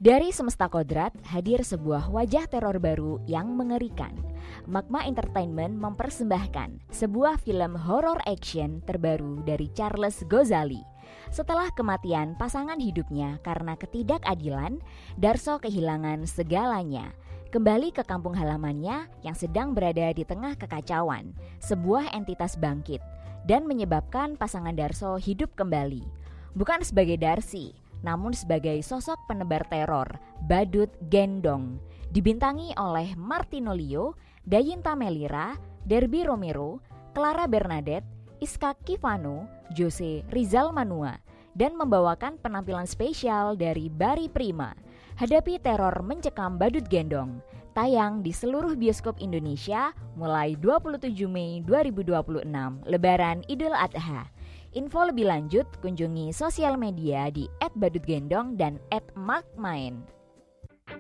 Dari semesta kodrat hadir sebuah wajah teror baru yang mengerikan. Magma Entertainment mempersembahkan sebuah film horor action terbaru dari Charles Ghazali. Setelah kematian pasangan hidupnya karena ketidakadilan, Darso kehilangan segalanya. Kembali ke kampung halamannya yang sedang berada di tengah kekacauan, sebuah entitas bangkit dan menyebabkan pasangan Darso hidup kembali. Bukan sebagai Darsi, namun sebagai sosok penebar teror, Badut Gendong, dibintangi oleh Martino Leo, Dayinta Melira, Derby Romero, Clara Bernadette, Iska Kivano, Jose Rizal Manua, dan membawakan penampilan spesial dari Bari Prima. Hadapi teror mencekam Badut Gendong, tayang di seluruh bioskop Indonesia mulai 27 Mei 2026, Lebaran Idul Adha. Info lebih lanjut kunjungi sosial media di @badutgendong dan @markmain.